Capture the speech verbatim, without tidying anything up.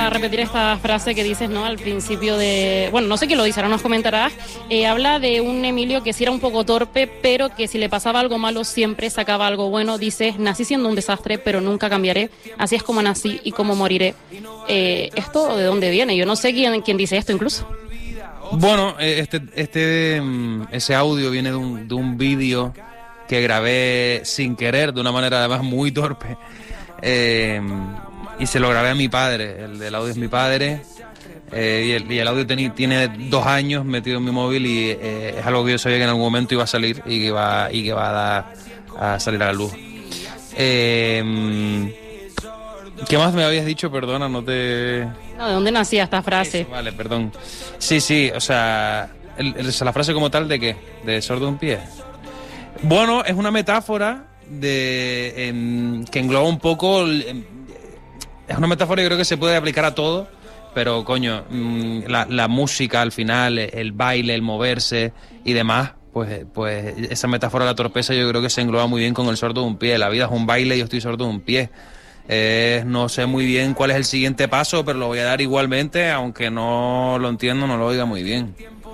a repetir esta frase que dices, ¿no? Al principio de... Bueno, no sé quién lo dice, ahora nos comentarás. Eh, habla de un Emilio que sí era un poco torpe, pero que si le pasaba algo malo siempre sacaba algo bueno. Dices, nací siendo un desastre, pero nunca cambiaré. Así es como nací y como moriré. Eh, ¿Esto de dónde viene? Yo no sé quién, quién dice esto incluso. Bueno, este, este, ese audio viene de un, de un vídeo que grabé sin querer, de una manera además muy torpe. Eh, y se lo grabé a mi padre. El del audio es mi padre. Eh, y, el, y el audio teni, tiene dos años metido en mi móvil y eh, es algo que yo sabía que en algún momento iba a salir y que iba, y que va a, dar, a salir a la luz. Eh, ¿Qué más me habías dicho? Perdona, no te... No, ¿de dónde nacía esta frase? Eso, vale, perdón. Sí, sí, o sea, el, el, la frase como tal, ¿de qué? ¿De sordo un pie? Bueno, es una metáfora de eh, que engloba un poco... Eh, es una metáfora que creo que se puede aplicar a todo, pero, coño, mmm, la, la música al final, el baile, el moverse y demás, pues, pues esa metáfora de la torpeza yo creo que se engloba muy bien con el sordo de un pie. La vida es un baile y yo estoy sordo de un pie. Eh, no sé muy bien cuál es el siguiente paso, pero lo voy a dar igualmente, aunque no lo entiendo, no lo oiga muy bien.